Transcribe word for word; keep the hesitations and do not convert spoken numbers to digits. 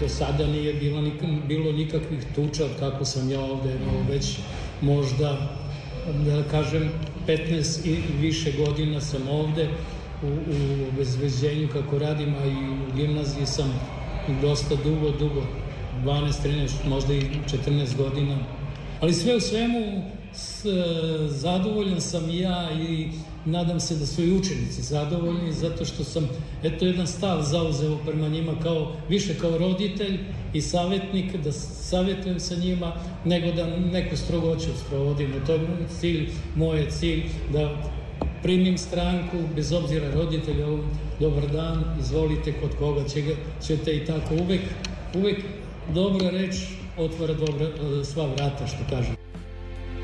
sada nije bilo, nik- bilo nikakvih tuča od kako sam ja ovde, no, već možda, da kažem, petnaest i više godina sam ovde u, u obezbeđenju kako radim, a i u gimnaziji sam dosta dugo, dugo, dvanaest, trinaest, možda i četrnaest godina. Ali sve u svemu s, zadovoljan sam ja i nadam se da su i učenici zadovoljni, zato što sam, eto, jedan stav zauzeo prema njima kao, više kao roditelj i savjetnik, da savjetujem sa njima, nego da neku strogoću sprovodim. To je cilj, moj je cilj da primim stranku, bez obzira roditelja, dobar dan, izvolite, kod koga će, ćete i tako uvek, uvek dobra reč otvara dobra, sva vrata, što kažem.